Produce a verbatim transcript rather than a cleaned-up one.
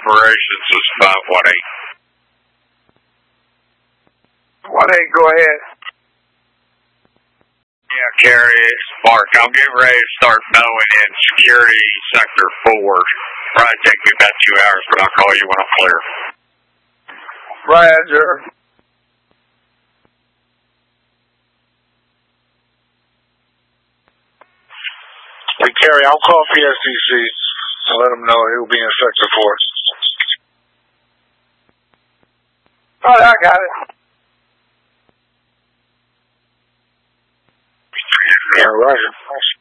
operations is five one eight. one eight, go ahead. Yeah, Carrie, it's Mark. I'm getting ready to start mowing in security sector four. Probably take me about two hours, but I'll call you when I'm clear. Roger. Hey, Carrie, I'll call P S D C and let them know he'll be in sector four. All right, I got it. Yeah, Roger.